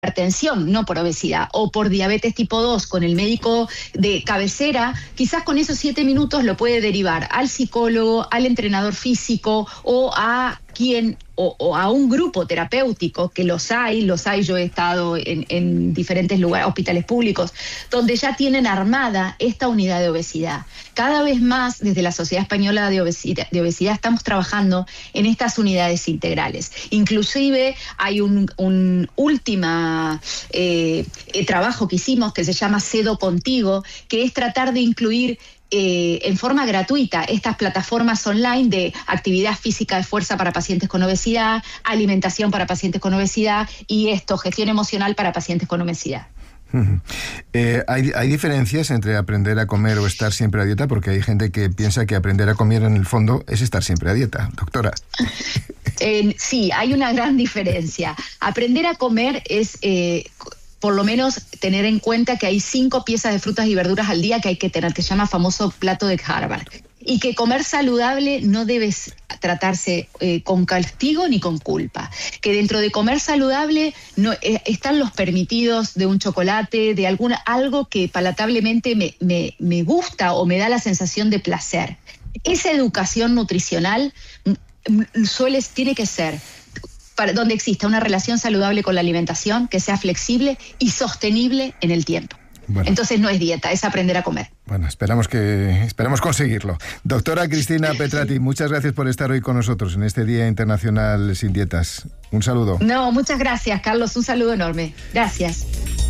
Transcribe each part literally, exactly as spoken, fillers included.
hipertensión, no por obesidad, o por diabetes tipo dos con el médico de cabecera, quizás con esos siete minutos lo puede derivar al psicólogo, al entrenador físico o a quien o, o a un grupo terapéutico, que los hay, los hay, yo he estado en, en diferentes lugares, hospitales públicos, donde ya tienen armada esta unidad de obesidad. Cada vez más, desde la Sociedad Española de Obesidad, de Obesidad estamos trabajando en estas unidades integrales. Inclusive hay un, un último eh, eh, trabajo que hicimos que se llama Cedo Contigo, que es tratar de incluir Eh, en forma gratuita estas plataformas online de actividad física de fuerza para pacientes con obesidad, alimentación para pacientes con obesidad y esto, gestión emocional para pacientes con obesidad. Uh-huh. Eh, ¿hay, ¿Hay diferencias entre aprender a comer o estar siempre a dieta? Porque hay gente que piensa que aprender a comer en el fondo es estar siempre a dieta, doctora. Eh, sí, hay una gran diferencia. Aprender a comer es... Eh, por lo menos tener en cuenta que hay cinco piezas de frutas y verduras al día que hay que tener, que se llama famoso plato de Harvard. Y que comer saludable no debe tratarse eh, con castigo ni con culpa. Que dentro de comer saludable no, eh, están los permitidos de un chocolate, de alguna, algo que palatablemente me, me, me gusta o me da la sensación de placer. Esa educación nutricional suele, tiene que ser para donde exista una relación saludable con la alimentación, que sea flexible y sostenible en el tiempo. Bueno. Entonces no es dieta, es aprender a comer. Bueno, esperamos que esperamos conseguirlo. Doctora Cristina Petrati, muchas gracias por estar hoy con nosotros en este Día Internacional Sin Dietas. Un saludo. No, muchas gracias, Carlos. Un saludo enorme. Gracias.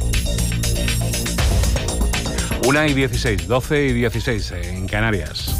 Una y dieciséis, doce y dieciséis en Canarias.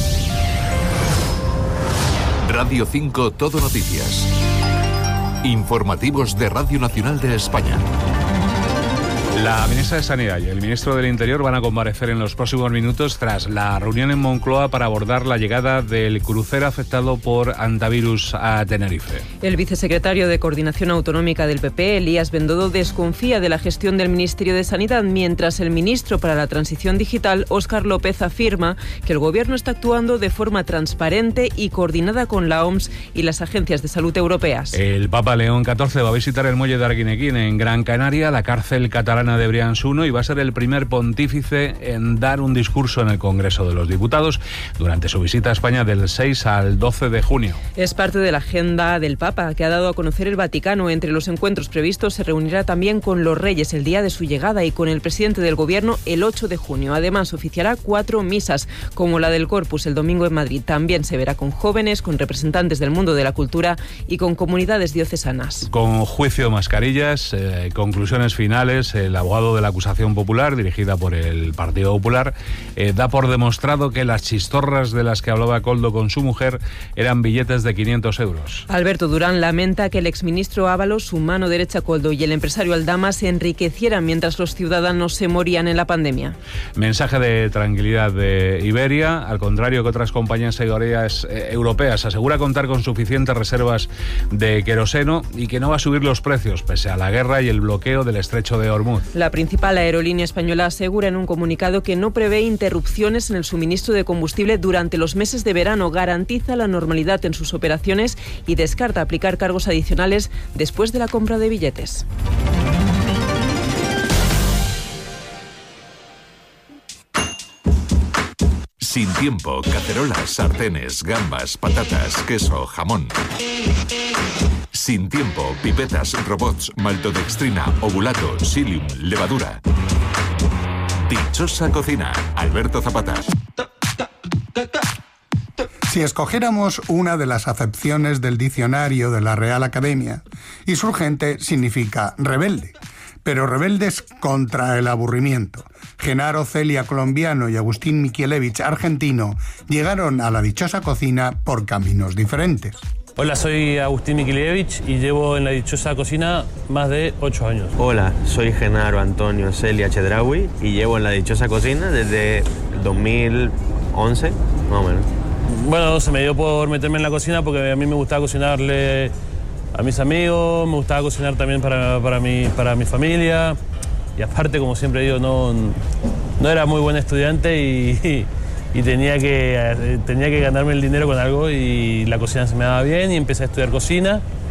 Radio cinco Todo Noticias. Informativos de Radio Nacional de España. La ministra de Sanidad y el ministro del Interior van a comparecer en los próximos minutos tras la reunión en Moncloa para abordar la llegada del crucero afectado por antivirus a Tenerife. El vicesecretario de Coordinación Autonómica del P P, Elías Bendodo, desconfía de la gestión del Ministerio de Sanidad, mientras el ministro para la Transición Digital, Óscar López, afirma que el Gobierno está actuando de forma transparente y coordinada con la O M S y las agencias de salud europeas. El Papa León catorce va a visitar el muelle de Arguineguín en Gran Canaria, la cárcel catalana de Brians-Uno, y va a ser el primer pontífice en dar un discurso en el Congreso de los Diputados durante su visita a España del seis al doce de junio. Es parte de la agenda del Papa que ha dado a conocer el Vaticano. Entre los encuentros previstos se reunirá también con los reyes el día de su llegada y con el presidente del Gobierno el ocho de junio. Además, oficiará cuatro misas, como la del Corpus el domingo en Madrid. También se verá con jóvenes, con representantes del mundo de la cultura y con comunidades diocesanas. Con juicio, mascarillas, eh, conclusiones finales, el abogado de la acusación popular, dirigida por el Partido Popular, eh, da por demostrado que las chistorras de las que hablaba Koldo con su mujer eran billetes de quinientos euros. Alberto Durán lamenta que el exministro Ábalos, su mano derecha Koldo, y el empresario Aldama se enriquecieran mientras los ciudadanos se morían en la pandemia. Mensaje de tranquilidad de Iberia, al contrario que otras compañías aéreas eh, europeas, asegura contar con suficientes reservas de queroseno y que no va a subir los precios, pese a la guerra y el bloqueo del estrecho de Hormuz. La principal aerolínea española asegura en un comunicado que no prevé interrupciones en el suministro de combustible durante los meses de verano, garantiza la normalidad en sus operaciones y descarta aplicar cargos adicionales después de la compra de billetes. Sin tiempo, cacerolas, sartenes, gambas, patatas, queso, jamón. Sin tiempo, pipetas, robots, maltodextrina, ovulato, psyllium, levadura. Dichosa cocina, Alberto Zapata. Si escogiéramos una de las acepciones del diccionario de la Real Academia, insurgente significa rebelde, pero rebeldes contra el aburrimiento. Genaro Celia, colombiano, y Agustín Mikielewicz, argentino, llegaron a la dichosa cocina por caminos diferentes. Hola, soy Agustín Mikielewicz y llevo en la dichosa cocina más de ocho años. Hola, soy Genaro Antonio Celia Chedraui y llevo en la dichosa cocina desde el dos mil once, más o menos. Bueno, se me dio por meterme en la cocina porque a mí me gustaba cocinarle a mis amigos, me gustaba cocinar también para, para, mi, para mi familia. Y aparte, como siempre digo, no, no era muy buen estudiante y, y, y tenía, que, tenía que ganarme el dinero con algo y la cocina se me daba bien y empecé a estudiar cocina.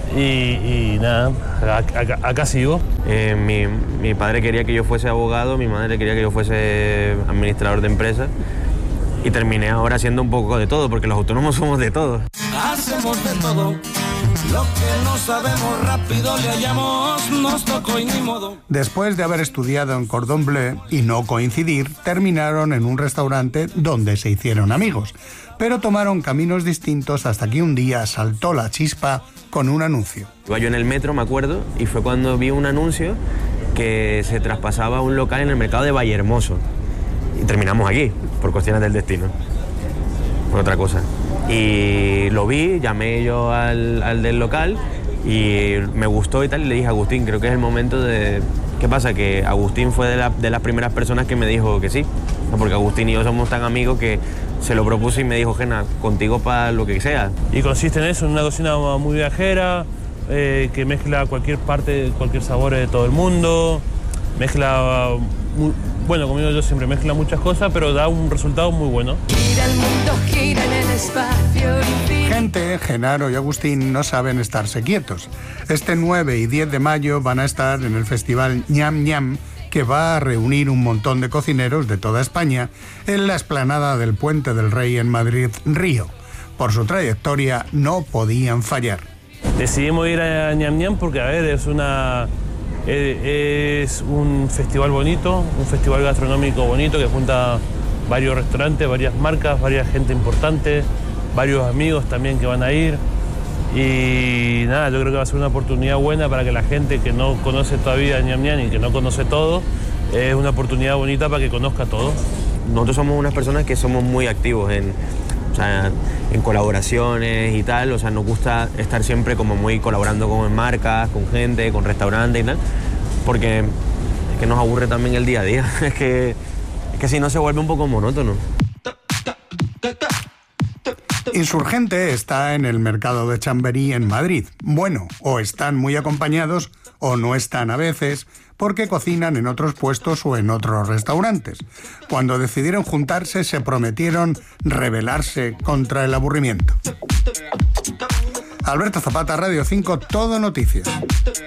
y, y nada, acá, acá sigo. Eh, mi, mi padre quería que yo fuese abogado, mi madre quería que yo fuese administrador de empresas y terminé ahora haciendo un poco de todo, porque los autónomos somos de todo. Hacemos de todo, lo que no sabemos rápido le hallamos, nos tocó y ni modo. Después de haber estudiado en Cordon Bleu y no coincidir, terminaron en un restaurante donde se hicieron amigos, pero tomaron caminos distintos hasta que un día saltó la chispa con un anuncio. Iba yo en el metro, me acuerdo, y fue cuando vi un anuncio que se traspasaba a un local en el mercado de Vallehermoso. Y terminamos aquí, por cuestiones del destino, por otra cosa. Y lo vi, llamé yo al, al del local y me gustó y tal, y le dije a Agustín, creo que es el momento de... ¿Qué pasa? Que Agustín fue de, la, de las primeras personas que me dijo que sí, porque Agustín y yo somos tan amigos que se lo propuse y me dijo, Gena, contigo para lo que sea. Y consiste en eso, en una cocina muy viajera, eh, que mezcla cualquier parte, cualquier sabor de todo el mundo, mezcla... Muy, bueno, como digo yo siempre, mezcla muchas cosas, pero da un resultado muy bueno. Gira el mundo, gira en el espacio. Gente, Genaro y Agustín no saben estarse quietos. Este nueve y diez de mayo van a estar en el festival Ñam Ñam, que va a reunir un montón de cocineros de toda España en la explanada del Puente del Rey en Madrid, Río. Por su trayectoria no podían fallar. Decidimos ir a Ñam Ñam porque, a ver, es una... Es un festival bonito, un festival gastronómico bonito que junta varios restaurantes, varias marcas, varias gente importante, varios amigos también que van a ir. Y nada, yo creo que va a ser una oportunidad buena para que la gente que no conoce todavía Ñam Ñam y que no conoce todo, es una oportunidad bonita para que conozca todo. Nosotros somos unas personas que somos muy activos en, o sea, en colaboraciones y tal, o sea, nos gusta estar siempre como muy colaborando con marcas, con gente, con restaurantes y tal, porque es que nos aburre también el día a día, es que, es que si no se vuelve un poco monótono. Insurgente está en el mercado de Chamberí en Madrid. Bueno, o están muy acompañados o no están a veces, porque cocinan en otros puestos o en otros restaurantes. Cuando decidieron juntarse, se prometieron rebelarse contra el aburrimiento. Alberto Zapata, Radio cinco, Todo Noticias.